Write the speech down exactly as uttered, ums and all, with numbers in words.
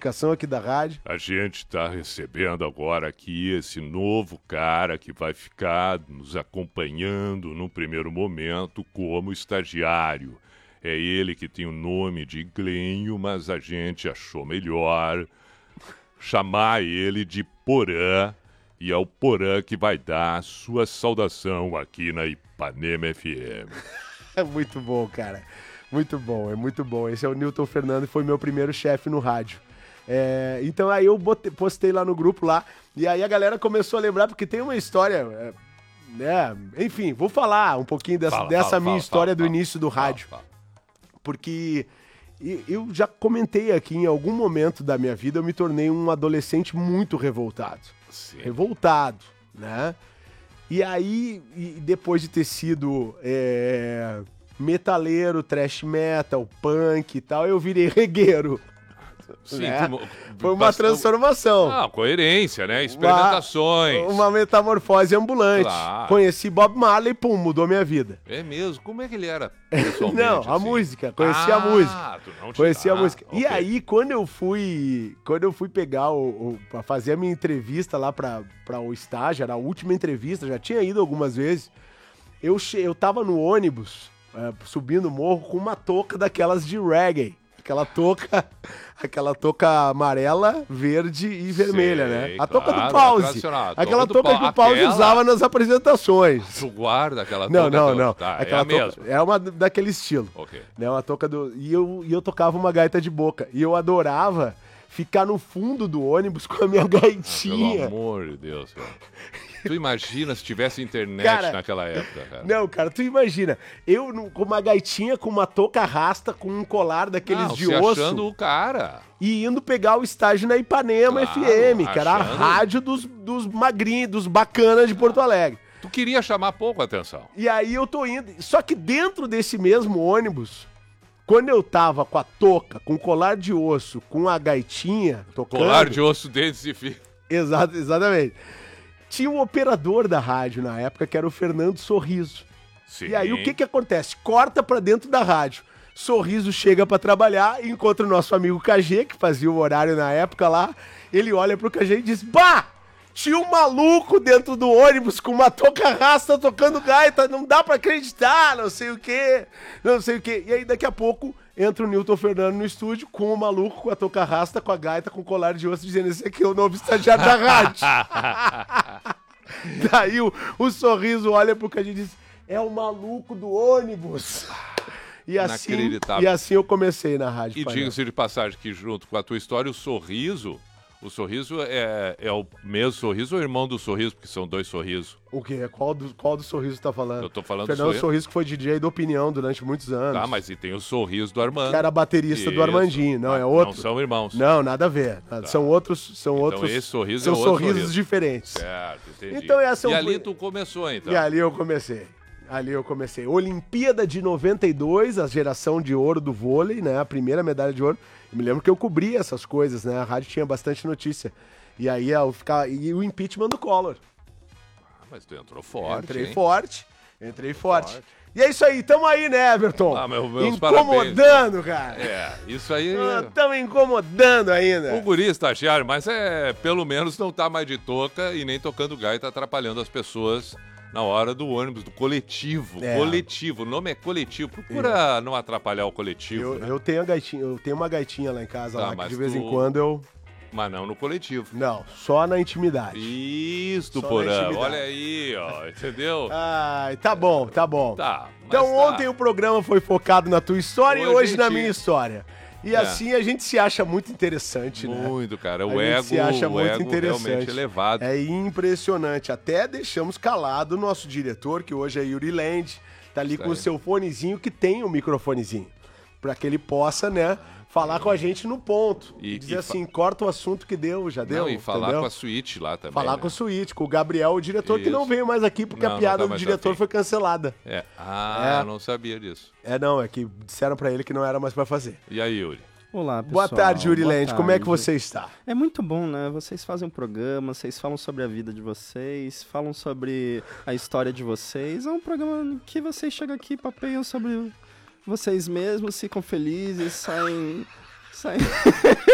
comunicação aqui da rádio. A gente está recebendo agora aqui esse novo cara que vai ficar nos acompanhando no primeiro momento como estagiário. É ele que tem o nome de Glênio, mas a gente achou melhor chamar ele de Porã. E é o Porã que vai dar a sua saudação aqui na Ipanema F M. É muito bom, cara. Muito bom, é muito bom. Esse é o Newton Fernando e foi meu primeiro chefe no rádio. É, então aí eu botei, postei lá no grupo lá, e aí a galera começou a lembrar, porque tem uma história, é, né? Enfim, vou falar um pouquinho dessa, Fala, dessa fala, minha fala, história fala, do fala, início do fala, rádio. fala. Porque eu já comentei aqui, em algum momento da minha vida, eu me tornei um adolescente muito revoltado. Sim. Revoltado, né? E aí, e depois de ter sido é, metaleiro, thrash metal, punk e tal, eu virei regueiro. Sim, né? como- Foi uma bastante- transformação. Ah, coerência, né? Experimentações. Uma, uma metamorfose ambulante. Claro. Conheci Bob Marley, pum, mudou minha vida. É mesmo? Como é que ele era pessoalmente? Não, a assim? música, conheci ah, a música. Tu não Conheci a ah, música. E ok. aí, quando eu fui. Quando eu fui pegar o. o pra fazer a minha entrevista lá pra, pra o estágio, era a última entrevista, já tinha ido algumas vezes. Eu, che, eu tava no ônibus, é, subindo o morro, com uma touca daquelas de reggae. Aquela touca, aquela touca amarela, verde e vermelha, Sei, né? A claro, touca do a Pause. tradicional, a Aquela touca do touca pau- que o Pause aquela- usava nas apresentações. Tu guarda aquela Não, touca não, toda. não. Tá, Aquela é a touca- mesma. é uma daquele estilo. Ok. Né, uma touca do... E eu, e eu tocava uma gaita de boca. E eu adorava ficar no fundo do ônibus com a minha Ah, pelo gaitinha. amor de Deus, cara. Tu imagina se tivesse internet Cara, naquela época, cara. Não, cara, tu imagina. Eu no- com uma gaitinha, com uma touca rasta, com um colar daqueles Não, de se osso. achando o cara. E indo pegar o estágio na Ipanema Claro, F M, que era a achando- rádio dos, dos magrinhos, dos bacanas de Porto Alegre. Tu queria chamar pouco a atenção. E aí eu tô indo. Só que dentro desse mesmo ônibus, quando eu tava com a touca, com o colar de osso, com a gaitinha, tocando... Colar de osso, dentes e fio. Exato, exatamente. Tinha um operador da rádio na época, que era o Fernando Sorriso. Sim. E aí o que que acontece? Corta pra dentro da rádio. Sorriso chega pra trabalhar, encontra o nosso amigo K G, que fazia o horário na época lá. Ele olha pro K G e diz: Bah! Tinha um maluco dentro do ônibus com uma touca rasta tocando gaita, não dá pra acreditar, não sei o quê, não sei o quê. E aí daqui a pouco entra o Newton Fernando no estúdio com o maluco com a touca rasta, com a gaita, com o colar de osso, dizendo: esse aqui é o novo estagiário da rádio. Daí o, o Sorriso olha pro K G e diz: é o maluco do ônibus. E assim, Inacreditável. e assim eu comecei na rádio. E Panela. diga-se de passagem que junto com a tua história, o Sorriso, o Sorriso é, é o mesmo Sorriso ou irmão do Sorriso, porque são dois Sorrisos? O quê? Qual do, qual do Sorriso tá falando? Eu tô falando do Fernando Sorriso. Sorriso, que foi D J do Opinião durante muitos anos. Tá, mas e tem o Sorriso do Armando. Que era baterista do Isso. Armandinho. Não, Ah, é outro. Não são irmãos. Não, nada a ver. Nada- São outros. São Então outros. esse sorriso são é outro sorrisos sorriso. diferentes. Certo, entendi. Então essa é E um- ali tu começou, então. E ali eu comecei. Ali eu comecei. Olimpíada de noventa e dois, a geração de ouro do vôlei, né? A primeira medalha de ouro. Eu me lembro que eu cobria essas coisas, né? A rádio tinha bastante notícia. E aí eu ficava. E o impeachment do Collor. Ah, mas tu entrou forte, Entrei hein? forte. Entrei forte. Forte. E é isso aí, tamo aí, né, Everton? Ah, meu- meus incomodando, cara. É, isso aí... Ah, tamo incomodando ainda. O guri estagiário, mas é, pelo menos não tá mais de touca e nem tocando gaita atrapalhando as pessoas na hora do ônibus, do coletivo. É. Coletivo, o nome é coletivo. Procura não atrapalhar o coletivo, Eu, né? eu tenho a gaitinha, eu tenho uma gaitinha lá em casa, Tá, lá, que mas de vez tu- em quando eu... Mas não no coletivo. Não, só na intimidade. Isso, Só na Porã. intimidade. Olha aí, ó, entendeu? Ai, tá bom, tá bom. Tá. mas Então tá. ontem o programa foi focado na tua história e Hoje hoje a na gente- minha história. E É. assim a gente se acha muito interessante, né? Muito, cara. A O gente ego, se acha o muito ego interessante. realmente elevado. É impressionante. Até deixamos calado o nosso diretor, que hoje é Yuri Land, tá ali Isso com o aí. seu fonezinho, que tem o microfonezinho. Pra que ele possa, né, falar com a gente no ponto. E- E, dizer e assim, corta o assunto que deu, já deu, Não, e falar entendeu? com a suíte lá também. Falar né? com o Suíte, com o Gabriel, o diretor, que não Isso. veio mais aqui porque Não, a não piada tá do mais diretor afim. foi cancelada. É. Ah, É. não sabia disso. É, não, é que disseram pra ele que não era mais pra fazer. E aí, Yuri? Olá, pessoal. Boa tarde, Yuri Boa Land, como é que tarde. você está? É muito bom, né? Vocês fazem um programa, vocês falam sobre a vida de vocês, falam sobre a história de vocês. É um programa que vocês chegam aqui, papeiam sobre vocês mesmos, ficam felizes, saem... saem...